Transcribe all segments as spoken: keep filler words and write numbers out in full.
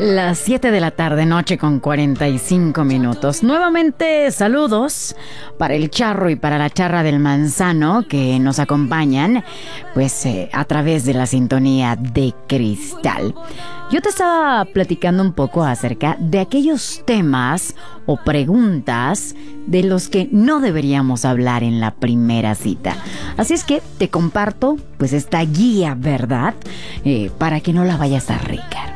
Las siete de la tarde, noche con cuarenta y cinco minutos. Nuevamente saludos para el charro y para la charra del manzano que nos acompañan pues eh, a través de la sintonía de Cristal. Yo te estaba platicando un poco acerca de aquellos temas o preguntas de los que no deberíamos hablar en la primera cita. Así es que te comparto pues esta guía, ¿verdad? Eh, para que no la vayas a regar.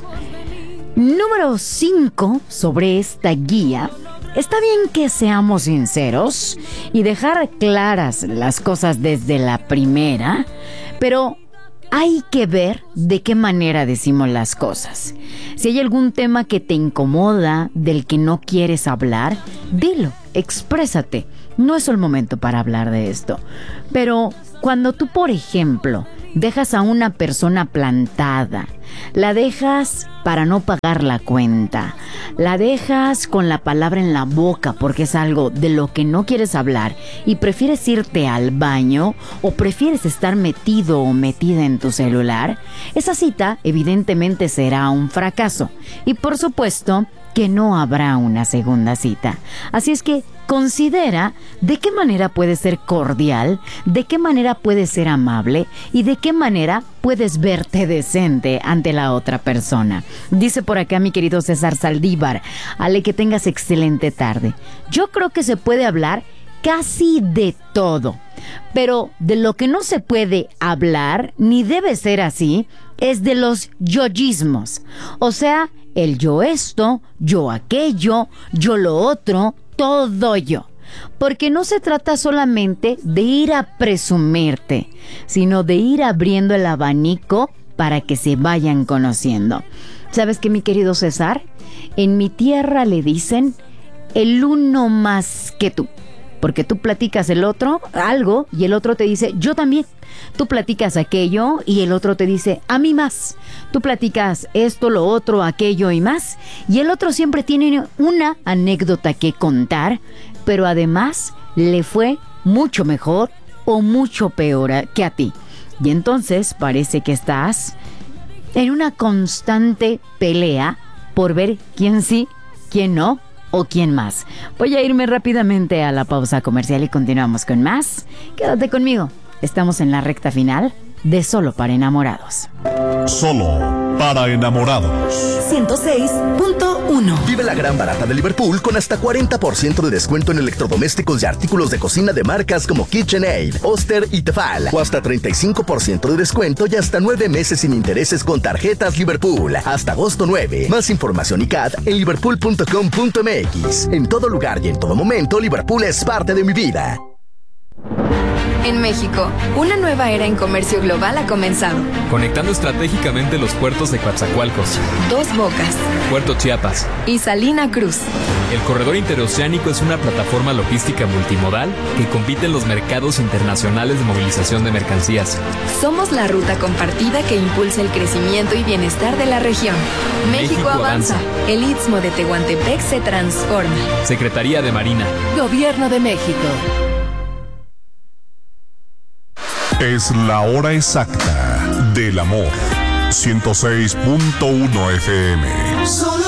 Número cinco sobre esta guía. Está bien que seamos sinceros y dejar claras las cosas desde la primera, pero hay que ver de qué manera decimos las cosas. Si hay algún tema que te incomoda, del que no quieres hablar, dilo, exprésate. No es el momento para hablar de esto. Pero cuando tú, por ejemplo, dejas a una persona plantada, la dejas para no pagar la cuenta, la dejas con la palabra en la boca porque es algo de lo que no quieres hablar y prefieres irte al baño o prefieres estar metido o metida en tu celular, esa cita evidentemente será un fracaso y por supuesto que no habrá una segunda cita. Así es que considera de qué manera puedes ser cordial, de qué manera puedes ser amable y de qué manera puedes verte decente ante la otra persona. Dice por acá mi querido César Saldívar: Ale, que tengas excelente tarde. Yo creo que se puede hablar casi de todo, pero de lo que no se puede hablar, ni debe ser así, es de los yoyismos. O sea, el yo esto, yo aquello, yo lo otro, todo yo. Porque no se trata solamente de ir a presumirte, sino de ir abriendo el abanico para que se vayan conociendo. ¿Sabes qué, mi querido César? En mi tierra le dicen el uno más que tú. Porque tú platicas el otro algo y el otro te dice yo también. Tú platicas aquello y el otro te dice a mí más. Tú platicas esto, lo otro, aquello y más. Y el otro siempre tiene una anécdota que contar, pero además le fue mucho mejor o mucho peor que a ti. Y entonces parece que estás en una constante pelea por ver quién sí, quién no o quién más. Voy a irme rápidamente a la pausa comercial y continuamos con más. Quédate conmigo. Estamos en la recta final de Solo para Enamorados. Solo para Enamorados. ciento seis punto uno. Vive la gran barata de Liverpool con hasta cuarenta por ciento de descuento en electrodomésticos y artículos de cocina de marcas como KitchenAid, Oster y Tefal. O hasta treinta y cinco por ciento de descuento y hasta nueve meses sin intereses con tarjetas Liverpool. Hasta agosto nueve. Más información y C A D en liverpool punto com punto m x. En todo lugar y en todo momento, Liverpool es parte de mi vida. En México, una nueva era en comercio global ha comenzado. Conectando estratégicamente los puertos de Coatzacoalcos, Dos Bocas, Puerto Chiapas y Salina Cruz. El corredor interoceánico es una plataforma logística multimodal que compite en los mercados internacionales de movilización de mercancías. Somos la ruta compartida que impulsa el crecimiento y bienestar de la región. México, México avanza. avanza. El Istmo de Tehuantepec se transforma. Secretaría de Marina. Gobierno de México. Es la hora exacta del amor. ciento seis punto uno F M. Solo